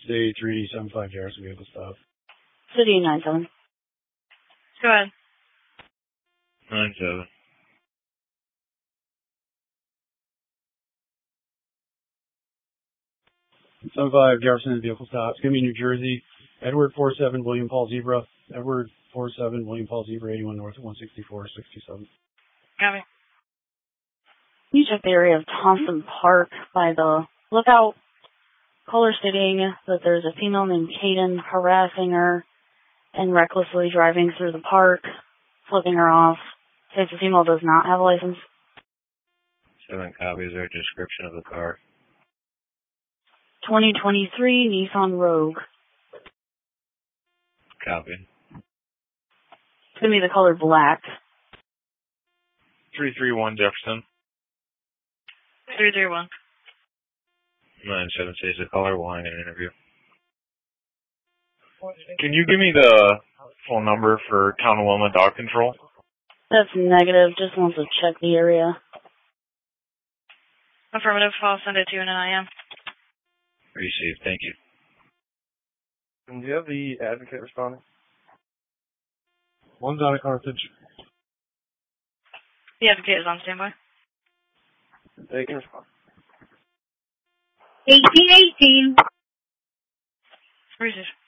City 375 Jackson vehicle stop. City 97. Go ahead. 97. Jefferson vehicle stop. It's going to be New Jersey. Edward 47 William Paul Zebra. Edward 47 William Paul Zebra 81 North 164-67. Copy. You check the area of Thompson Park by the lookout. Caller stating that there's a female named Kaden harassing her and recklessly driving through the park, flipping her off. Says the female does not have a license. 7 copies or description of the car. 2023 Nissan Rogue. Copy. It's going to be the color black. 331 Jefferson. 331. 97 says the color. Wanting an interview. Can you give me the phone number for Town of Wilma Dog Control? That's negative. Just wants to check the area. Affirmative. I'll send it to you in an IM. Received. Thank you. And do you have the advocate responding? One's out of Carthage. The advocate is on standby. They can respond. 1818. Received.